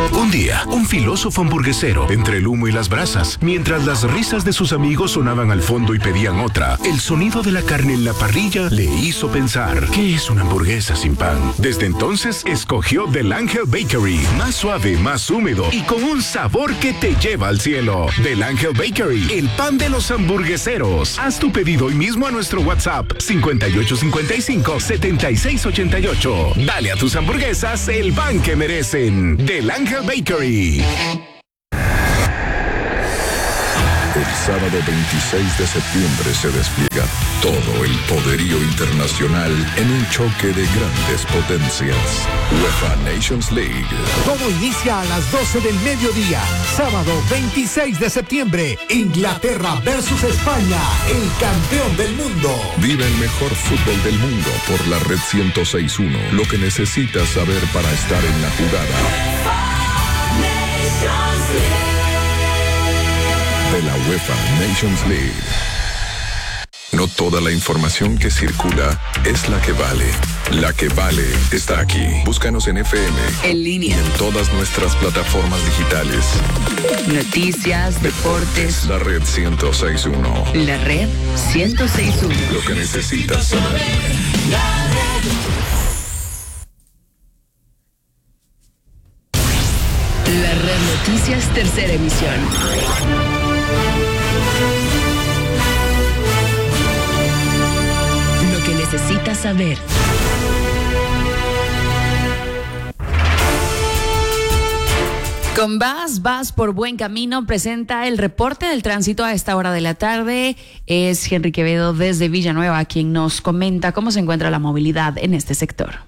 Un día, un filósofo hamburguesero, entre el humo y las brasas, mientras las risas de sus amigos sonaban al fondo y pedían otra, el sonido de la carne en la parrilla le hizo pensar, ¿qué es una hamburguesa sin pan? Desde entonces, escogió Del Ángel Bakery, más suave, más húmedo y con un sabor que te lleva al cielo. Del Ángel Bakery, el pan de los hamburgueseros. Haz tu pedido hoy mismo a nuestro WhatsApp 5855-7688. Dale a tus hamburguesas el pan que merecen. Del Ángel Bakery. El sábado 26 de septiembre se despliega todo el poderío internacional en un choque de grandes potencias. UEFA Nations League. Todo inicia a las 12 del mediodía. Sábado 26 de septiembre. Inglaterra versus España. El campeón del mundo. Vive el mejor fútbol del mundo por la Red 106.1. Lo que necesitas saber para estar en la jugada. De la UEFA Nations League. No toda la información que circula es la que vale. La que vale está aquí. Búscanos en FM. En línea. Y en todas nuestras plataformas digitales. Noticias, deportes. La Red 106.1. La Red 106.1. Lo que necesitas saber. La Red Noticias, tercera emisión. Lo que necesitas saber. Con Vas por buen camino presenta el reporte del tránsito a esta hora de la tarde. Es Henry Quevedo desde Villanueva quien nos comenta cómo se encuentra la movilidad en este sector.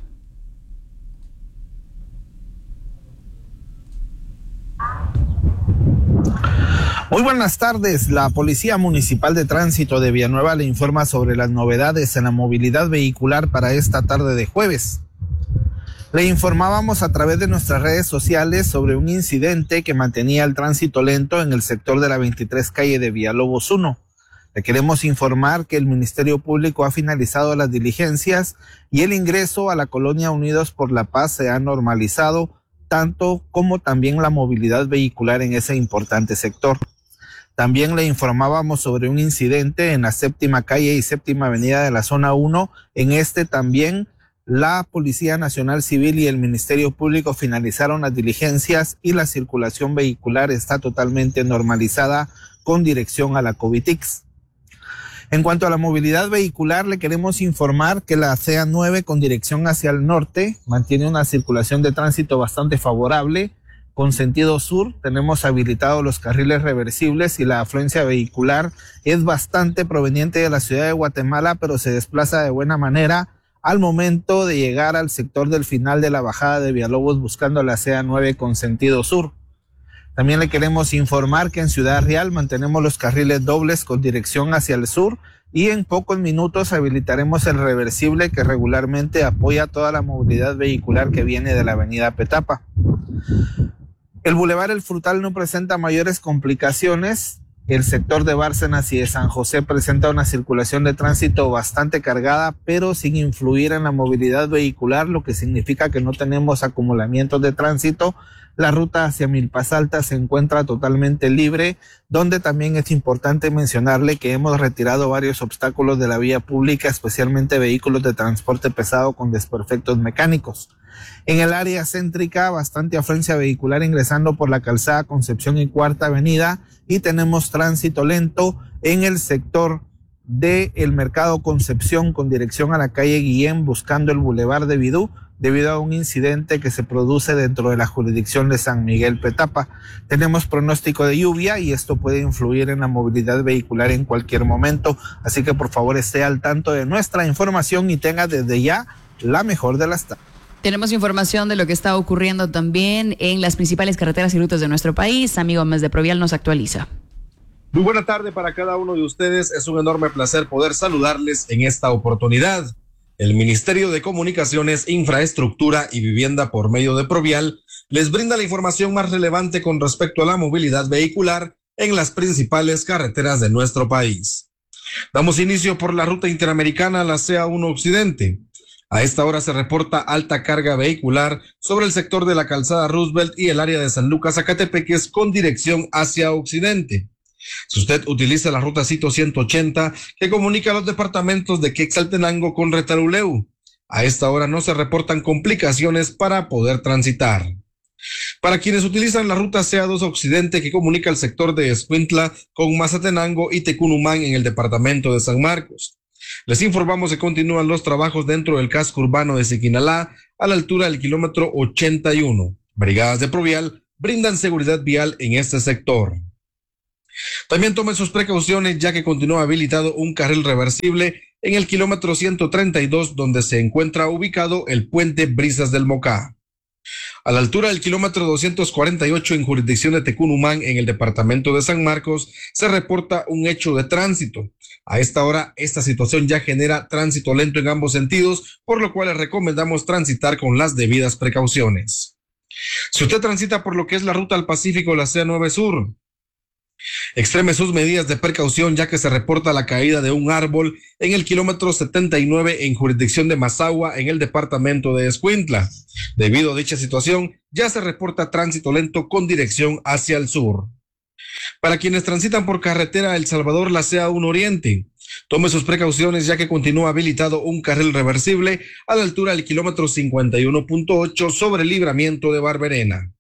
Muy buenas tardes. La Policía Municipal de Tránsito de Villanueva le informa sobre las novedades en la movilidad vehicular para esta tarde de jueves. Le informábamos a través de nuestras redes sociales sobre un incidente que mantenía el tránsito lento en el sector de la 23 calle de Villalobos 1. Le queremos informar que el Ministerio Público ha finalizado las diligencias y el ingreso a la colonia Unidos por la Paz se ha normalizado, tanto como también la movilidad vehicular en ese importante sector. También le informábamos sobre un incidente en la séptima calle y séptima avenida de la zona 1. En este también la Policía Nacional Civil y el Ministerio Público finalizaron las diligencias y la circulación vehicular está totalmente normalizada con dirección a la Covitix. En cuanto a la movilidad vehicular, le queremos informar que la CEA 9 con dirección hacia el norte mantiene una circulación de tránsito bastante favorable. Con sentido sur tenemos habilitados los carriles reversibles y la afluencia vehicular es bastante proveniente de la ciudad de Guatemala, pero se desplaza de buena manera al momento de llegar al sector del final de la bajada de Villalobos buscando la CEA 9 con sentido sur. También le queremos informar que en Ciudad Real mantenemos los carriles dobles con dirección hacia el sur y en pocos minutos habilitaremos el reversible que regularmente apoya toda la movilidad vehicular que viene de la avenida Petapa. El Boulevard El Frutal no presenta mayores complicaciones. El sector de Bárcenas y de San José presenta una circulación de tránsito bastante cargada, pero sin influir en la movilidad vehicular, lo que significa que no tenemos acumulamientos de tránsito. La ruta hacia Milpas Altas se encuentra totalmente libre, donde también es importante mencionarle que hemos retirado varios obstáculos de la vía pública, especialmente vehículos de transporte pesado con desperfectos mecánicos. En el área céntrica, bastante afluencia vehicular ingresando por la calzada Concepción y Cuarta Avenida, y tenemos tránsito lento en el sector del Mercado Concepción con dirección a la calle Guillén buscando el Boulevard de Vidú, debido a un incidente que se produce dentro de la jurisdicción de San Miguel Petapa. Tenemos pronóstico de lluvia y esto puede influir en la movilidad vehicular en cualquier momento, así que por favor esté al tanto de nuestra información y tenga desde ya la mejor de las tardes. Tenemos información de lo que está ocurriendo también en las principales carreteras y rutas de nuestro país. Amigo Gómez de Provial nos actualiza. Muy buena tarde para cada uno de ustedes. Es un enorme placer poder saludarles en esta oportunidad. El Ministerio de Comunicaciones, Infraestructura y Vivienda por medio de Provial les brinda la información más relevante con respecto a la movilidad vehicular en las principales carreteras de nuestro país. Damos inicio por la ruta interamericana, la CA1 Occidente. A esta hora se reporta alta carga vehicular sobre el sector de la calzada Roosevelt y el área de San Lucas, Zacatepeques, con dirección hacia occidente. Si usted utiliza la ruta Cito 180 que comunica los departamentos de Quetzaltenango con Retaluleu, a esta hora no se reportan complicaciones para poder transitar. Para quienes utilizan la ruta CA2 Occidente que comunica el sector de Escuintla con Mazatenango y Tecunumán en el departamento de San Marcos, les informamos que continúan los trabajos dentro del casco urbano de Siquinalá a la altura del kilómetro 81. Brigadas de Provial brindan seguridad vial en este sector. También tomen sus precauciones ya que continúa habilitado un carril reversible en el kilómetro 132 donde se encuentra ubicado el puente Brisas del Mocá. A la altura del kilómetro 248 en jurisdicción de Tecunumán en el departamento de San Marcos se reporta un hecho de tránsito. A esta hora esta situación ya genera tránsito lento en ambos sentidos, por lo cual les recomendamos transitar con las debidas precauciones. Si usted transita por lo que es la ruta al Pacífico, la C9 Sur, extreme sus medidas de precaución ya que se reporta la caída de un árbol en el kilómetro 79 en jurisdicción de Mazagua en el departamento de Escuintla. Debido a dicha situación, ya se reporta tránsito lento con dirección hacia el sur. Para quienes transitan por carretera El Salvador, la CA1 Oriente, tome sus precauciones ya que continúa habilitado un carril reversible a la altura del kilómetro 51.8 sobre el libramiento de Barberena.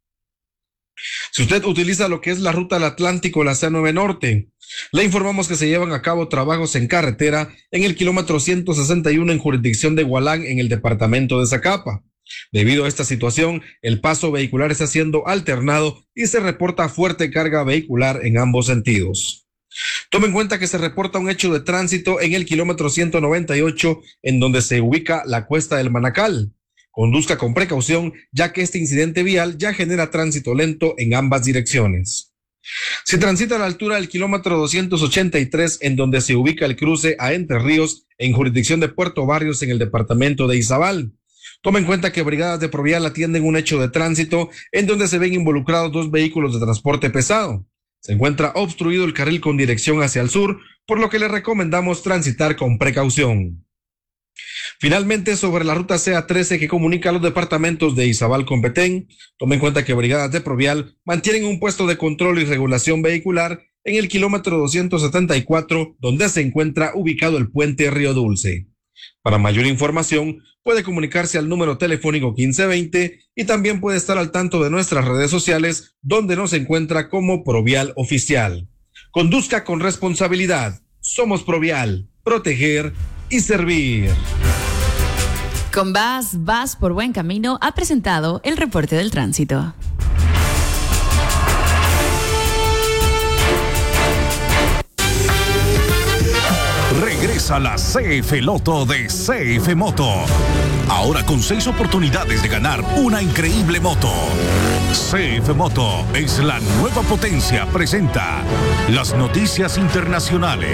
Si usted utiliza lo que es la ruta al Atlántico, la C9 Norte, le informamos que se llevan a cabo trabajos en carretera en el kilómetro 161 en jurisdicción de Gualán en el departamento de Zacapa. Debido a esta situación, el paso vehicular está siendo alternado y se reporta fuerte carga vehicular en ambos sentidos. Tome en cuenta que se reporta un hecho de tránsito en el kilómetro 198 en donde se ubica la Cuesta del Manacal. Conduzca con precaución ya que este incidente vial ya genera tránsito lento en ambas direcciones. Si transita a la altura del kilómetro 283 en donde se ubica el cruce a Entre Ríos en jurisdicción de Puerto Barrios en el departamento de Izabal, tome en cuenta que brigadas de Provial atienden un hecho de tránsito en donde se ven involucrados dos vehículos de transporte pesado. Se encuentra obstruido el carril con dirección hacia el sur, por lo que le recomendamos transitar con precaución. Finalmente, sobre la ruta CA13 que comunica los departamentos de Izabal con Petén, tome en cuenta que brigadas de Provial mantienen un puesto de control y regulación vehicular en el kilómetro 274, donde se encuentra ubicado el puente Río Dulce. Para mayor información, puede comunicarse al número telefónico 1520 y también puede estar al tanto de nuestras redes sociales, donde nos encuentra como Provial Oficial. Conduzca con responsabilidad. Somos Provial. Proteger y servir. Con vas por buen camino ha presentado el reporte del tránsito. Regresa la CF Loto de CF Moto. Ahora con 6 oportunidades de ganar una increíble moto. CF Moto es la nueva potencia. Presenta las noticias internacionales.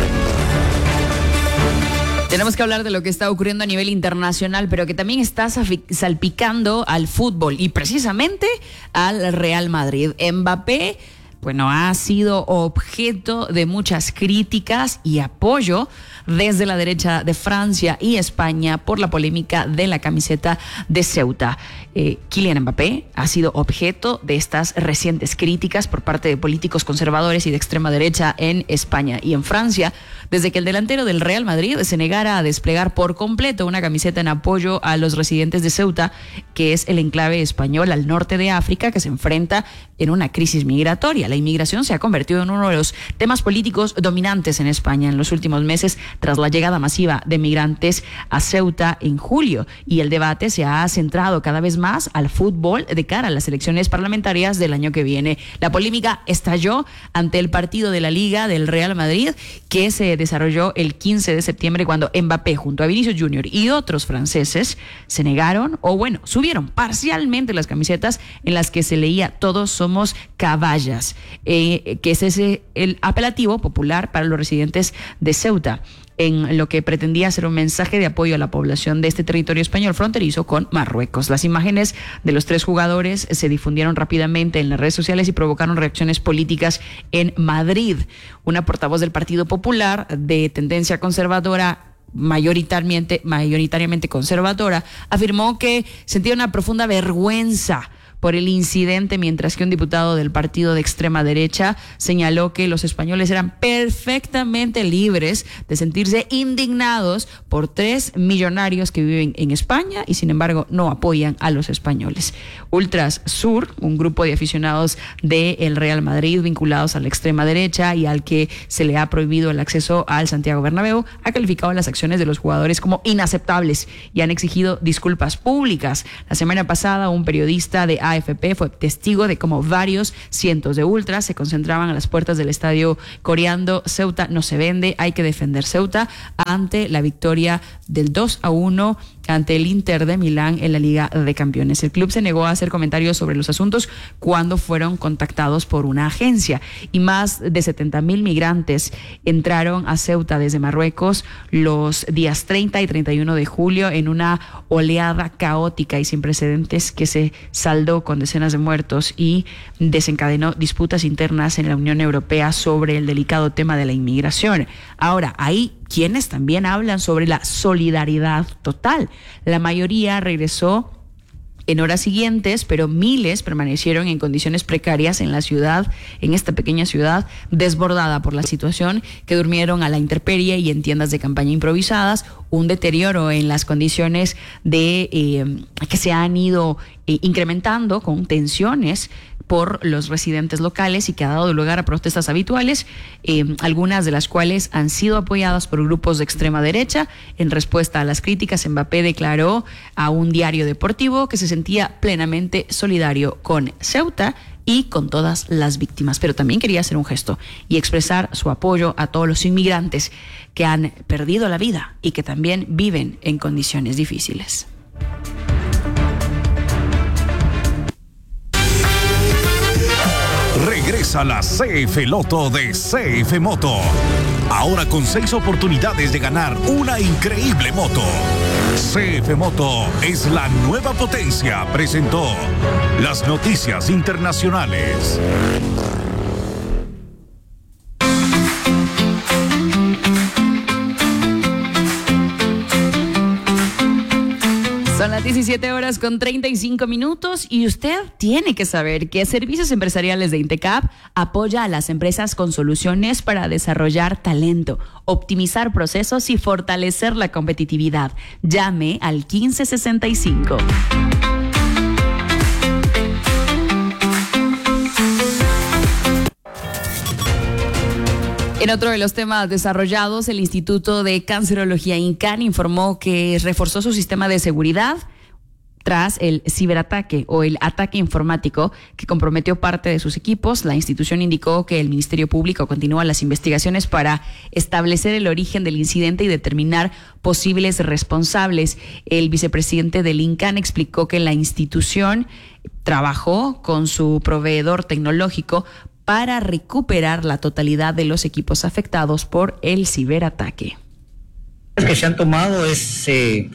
Tenemos que hablar de lo que está ocurriendo a nivel internacional, pero que también está salpicando al fútbol y precisamente al Real Madrid. Mbappé, bueno, ha sido objeto de muchas críticas y apoyo desde la derecha de Francia y España por la polémica de la camiseta de Ceuta. Kylian Mbappé ha sido objeto de estas recientes críticas por parte de políticos conservadores y de extrema derecha en España y en Francia, desde que el delantero del Real Madrid se negara a desplegar por completo una camiseta en apoyo a los residentes de Ceuta, que es el enclave español al norte de África que se enfrenta en una crisis migratoria. La inmigración se ha convertido en uno de los temas políticos dominantes en España en los últimos meses tras la llegada masiva de migrantes a Ceuta en julio, y el debate se ha centrado cada vez más al fútbol de cara a las elecciones parlamentarias del año que viene. La polémica estalló ante el partido de la Liga del Real Madrid que se desarrolló el 15 de septiembre cuando Mbappé junto a Vinicius Junior y otros franceses se negaron subieron parcialmente las camisetas en las que se leía "Todos somos caballas", que es el apelativo popular para los residentes de Ceuta, en lo que pretendía ser un mensaje de apoyo a la población de este territorio español fronterizo con Marruecos. Las imágenes de los tres jugadores se difundieron rápidamente en las redes sociales y provocaron reacciones políticas en Madrid. Una portavoz del Partido Popular de tendencia conservadora mayoritariamente conservadora, afirmó que sentía una profunda vergüenza por el incidente, mientras que un diputado del partido de extrema derecha señaló que los españoles eran perfectamente libres de sentirse indignados por 3 millonarios que viven en España y sin embargo no apoyan a los españoles. Ultras Sur, un grupo de aficionados del Real Madrid vinculados a la extrema derecha y al que se le ha prohibido el acceso al Santiago Bernabéu, ha calificado las acciones de los jugadores como inaceptables y han exigido disculpas públicas. La semana pasada, un periodista de AFP fue testigo de cómo varios cientos de ultras se concentraban a las puertas del estadio coreando "Ceuta no se vende, hay que defender Ceuta", ante la victoria del 2-1 ante el Inter de Milán en la Liga de Campeones. El club se negó a hacer comentarios sobre los asuntos cuando fueron contactados por una agencia, y más de 70,000 migrantes entraron a Ceuta desde Marruecos los días 30 y 31 de julio en una oleada caótica y sin precedentes que se saldó con decenas de muertos y desencadenó disputas internas en la Unión Europea sobre el delicado tema de la inmigración. Ahora, hay quienes también hablan sobre la solidaridad total. La mayoría regresó en horas siguientes, pero miles permanecieron en condiciones precarias en la ciudad, en esta pequeña ciudad desbordada por la situación, que durmieron a la intemperie y en tiendas de campaña improvisadas, un deterioro en las condiciones de que se han ido incrementando con tensiones por los residentes locales y que ha dado lugar a protestas habituales, algunas de las cuales han sido apoyadas por grupos de extrema derecha. En respuesta a las críticas, Mbappé declaró a un diario deportivo que se sentía plenamente solidario con Ceuta y con todas las víctimas, pero también quería hacer un gesto y expresar su apoyo a todos los inmigrantes que han perdido la vida y que también viven en condiciones difíciles. Regresa la CF Loto de CF Moto. Ahora con 6 oportunidades de ganar una increíble moto. CF Moto es la nueva potencia. Presentó las noticias internacionales. Son las 17:35 y usted tiene que saber que Servicios Empresariales de Intecap apoya a las empresas con soluciones para desarrollar talento, optimizar procesos y fortalecer la competitividad. Llame al 1565. En otro de los temas desarrollados, el Instituto de Cancerología INCAN informó que reforzó su sistema de seguridad tras el ciberataque o el ataque informático que comprometió parte de sus equipos. La institución indicó que el Ministerio Público continúa las investigaciones para establecer el origen del incidente y determinar posibles responsables. El vicepresidente del INCAN explicó que la institución trabajó con su proveedor tecnológico para recuperar la totalidad de los equipos afectados por el ciberataque. Lo que se han tomado es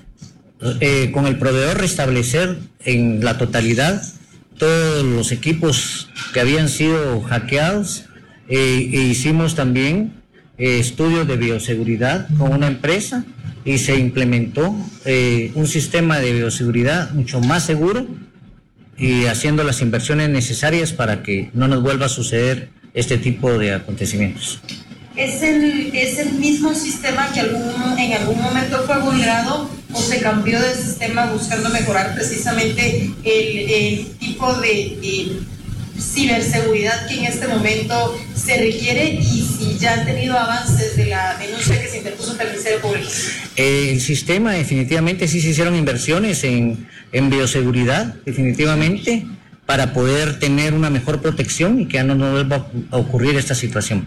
con el proveedor restablecer en la totalidad todos los equipos que habían sido hackeados, e hicimos también estudios de bioseguridad con una empresa y se implementó un sistema de bioseguridad mucho más seguro y haciendo las inversiones necesarias para que no nos vuelva a suceder este tipo de acontecimientos. ¿Es el mismo sistema que en algún momento fue vulnerado o se cambió de sistema buscando mejorar precisamente el tipo de ciberseguridad que en este momento se requiere, y si ya han tenido avances de la denuncia que se interpuso ante el Ministerio Público? El sistema, definitivamente sí se hicieron inversiones en bioseguridad, definitivamente, para poder tener una mejor protección y que ya no nos vuelva a ocurrir esta situación.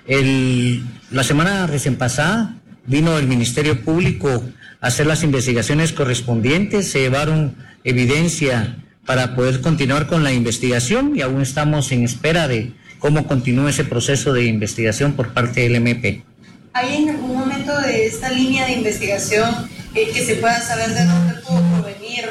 La semana recién pasada vino el Ministerio Público a hacer las investigaciones correspondientes, se llevaron evidencia para poder continuar con la investigación y aún estamos en espera de cómo continúa ese proceso de investigación por parte del MP. ¿Hay en algún momento de esta línea de investigación que se pueda saber de dónde pudo provenir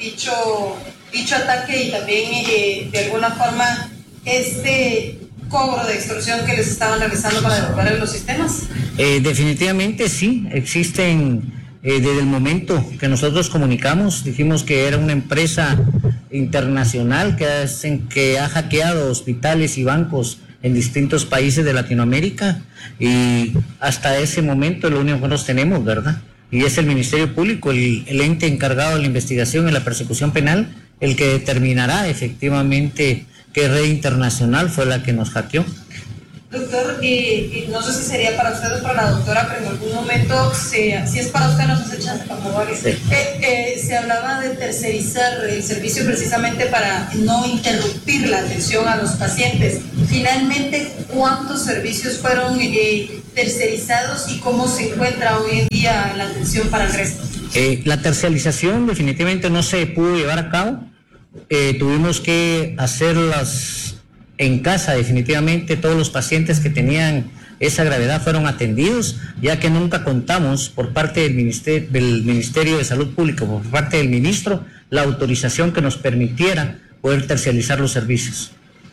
dicho ataque y también de alguna forma este cobro de extorsión que les estaban realizando para devolver los sistemas? Definitivamente sí, existen, desde el momento que nosotros comunicamos, dijimos que era una empresa internacional que ha hackeado hospitales y bancos en distintos países de Latinoamérica, y hasta ese momento lo único que nosotros tenemos, ¿verdad? Y es el Ministerio Público, el ente encargado de la investigación y la persecución penal, el que determinará efectivamente qué red internacional fue la que nos hackeó. Doctor, no sé si sería para usted o para la doctora, pero en algún momento, si es para usted, nos echan, por favor. Sí. Se hablaba de tercerizar el servicio precisamente para no interrumpir la atención a los pacientes. Finalmente, ¿cuántos servicios fueron tercerizados y cómo se encuentra hoy en día la atención para el resto? La tercerización definitivamente no se pudo llevar a cabo. Tuvimos que hacerlas en casa. Definitivamente todos los pacientes que tenían esa gravedad fueron atendidos, ya que nunca contamos por parte del Ministerio de Salud Pública, por parte del ministro, la autorización que nos permitiera poder tercerizar los servicios.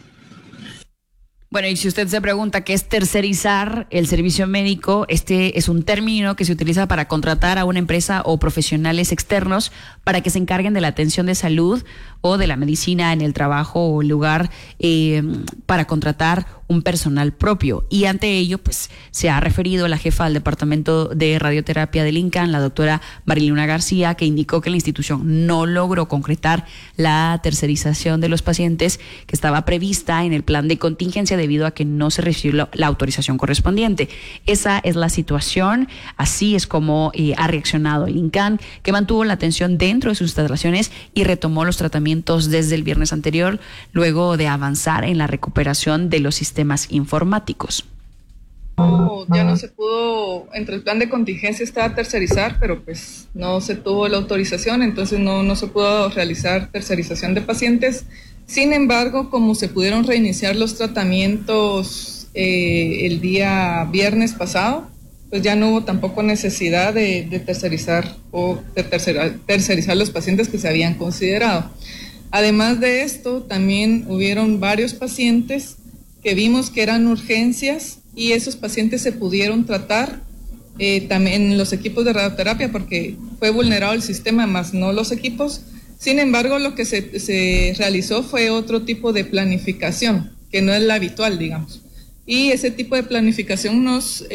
Bueno, y si usted se pregunta qué es tercerizar el servicio médico, este es un término que se utiliza para contratar a una empresa o profesionales externos para que se encarguen de la atención de salud o de la medicina en el trabajo o lugar, para contratar un personal propio. Y ante ello, pues, se ha referido la jefa del Departamento de Radioterapia del INCAN, la doctora Mariluna García, que indicó que la institución no logró concretar la tercerización de los pacientes que estaba prevista en el plan de contingencia debido a que no se recibió la autorización correspondiente. Esa es la situación, así es como ha reaccionado el INCAN, que mantuvo la atención dentro de sus instalaciones y retomó los tratamientos desde el viernes anterior, luego de avanzar en la recuperación de los sistemas informáticos. Ya no se pudo, entre el plan de contingencia estaba tercerizar, pero pues no se tuvo la autorización, entonces no se pudo realizar tercerización de pacientes. Sin embargo, como se pudieron reiniciar los tratamientos el día viernes pasado, pues ya no hubo tampoco necesidad de tercerizar o de tercerizar los pacientes que se habían considerado. Además de esto, también hubieron varios pacientes que vimos que eran urgencias y esos pacientes se pudieron tratar también en los equipos de radioterapia porque fue vulnerado el sistema, más no los equipos. Sin embargo, lo que se realizó fue otro tipo de planificación, que no es la habitual, digamos. Y ese tipo de planificación nos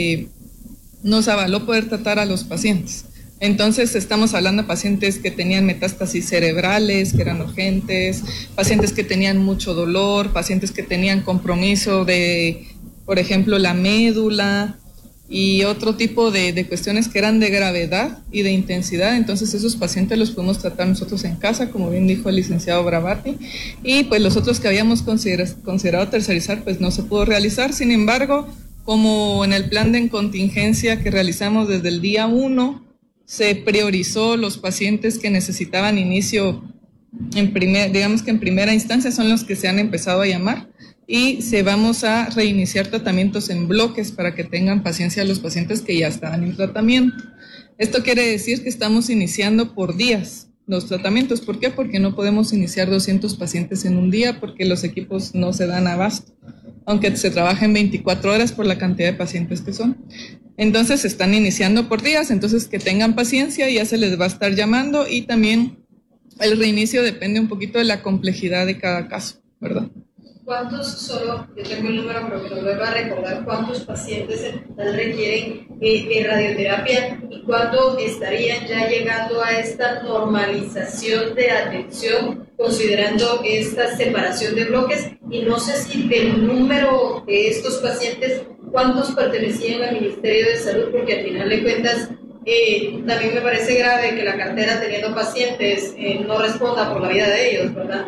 avaló poder tratar a los pacientes. Entonces estamos hablando de pacientes que tenían metástasis cerebrales, que eran urgentes, pacientes que tenían mucho dolor, pacientes que tenían compromiso de, por ejemplo, la médula y otro tipo de cuestiones que eran de gravedad y de intensidad. Entonces esos pacientes los pudimos tratar nosotros en casa, como bien dijo el licenciado Bravati, y pues los otros que habíamos considerado tercerizar pues no se pudo realizar. Sin embargo, como en el plan de contingencia que realizamos desde el día 1, se priorizó los pacientes que necesitaban inicio en primera instancia, son los que se han empezado a llamar, y vamos a reiniciar tratamientos en bloques para que tengan paciencia los pacientes que ya estaban en tratamiento. Esto quiere decir que estamos iniciando por días los tratamientos. ¿Por qué? Porque no podemos iniciar 200 pacientes en un día porque los equipos no se dan abasto, aunque se trabajen 24 horas por la cantidad de pacientes que son. Entonces se están iniciando por días, entonces que tengan paciencia, ya se les va a estar llamando, y también el reinicio depende un poquito de la complejidad de cada caso, ¿verdad? ¿Cuántos, yo tengo el número, pero que lo vuelvo a recordar, cuántos pacientes requieren radioterapia y cuándo estarían ya llegando a esta normalización de atención, considerando esta separación de bloques? Y no sé si del número de estos pacientes, cuántos pertenecían al Ministerio de Salud, porque al final de cuentas también me parece grave que la cartera, teniendo pacientes, no responda por la vida de ellos, ¿verdad?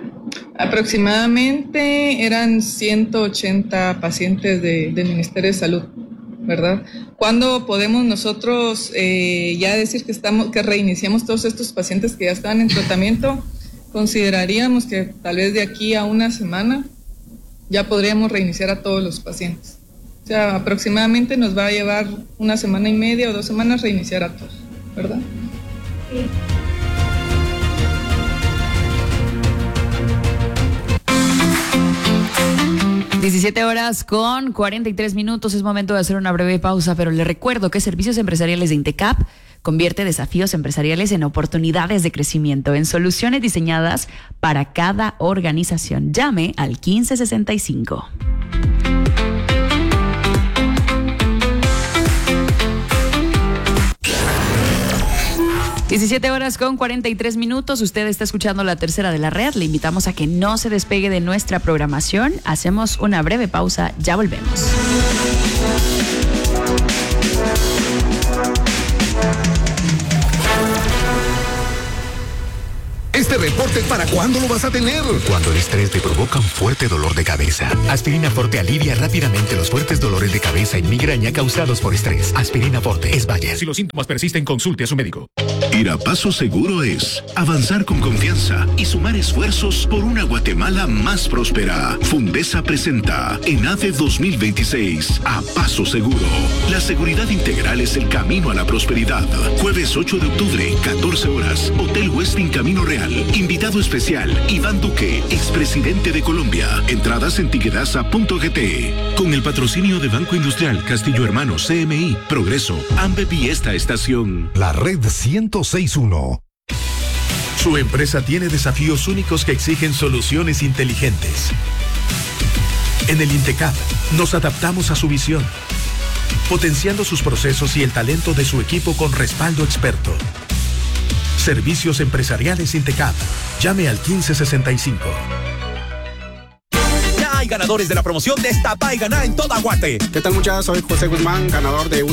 Aproximadamente eran 180 pacientes del Ministerio de Salud, ¿verdad? ¿Cuándo podemos nosotros ya decir que reiniciamos todos estos pacientes que ya estaban en tratamiento? Consideraríamos que tal vez de aquí a una semana ya podríamos reiniciar a todos los pacientes. O sea, aproximadamente nos va a llevar una semana y media o 2 semanas reiniciar a todos, ¿verdad? Sí. 17 horas con 43 minutos. Es momento de hacer una breve pausa, pero le recuerdo que Servicios Empresariales de Intecap convierte desafíos empresariales en oportunidades de crecimiento, en soluciones diseñadas para cada organización. Llame al 1565. Diecisiete horas con 43 minutos. Usted está escuchando La Tercera de la Red. Le invitamos a que no se despegue de nuestra programación. Hacemos una breve pausa. Ya volvemos. Este reporte, ¿para cuándo lo vas a tener? Cuando el estrés te provoca un fuerte dolor de cabeza. Aspirina Forte alivia rápidamente los fuertes dolores de cabeza y migraña causados por estrés. Aspirina Forte es Bayer. Si los síntomas persisten, consulte a su médico. Ir a paso seguro es avanzar con confianza y sumar esfuerzos por una Guatemala más próspera. Fundesa presenta ENADE 2026 a paso seguro. La seguridad integral es el camino a la prosperidad. Jueves 8 de octubre, 14 horas. Hotel Westin Camino Real. Invitado especial, Iván Duque, expresidente de Colombia. Entradas en tiquetasa.gt. Con el patrocinio de Banco Industrial, Castillo Hermanos, CMI, Progreso, Ambev y esta estación. La Red 106.1. Su empresa tiene desafíos únicos que exigen soluciones inteligentes. En el Intecap nos adaptamos a su visión, potenciando sus procesos y el talento de su equipo con respaldo experto. Servicios Empresariales Intecap. Llame al 1565. Ya hay ganadores de la promoción Destapa y Ganá en toda Guate. ¿Qué tal, muchachos? Soy José Guzmán, ganador de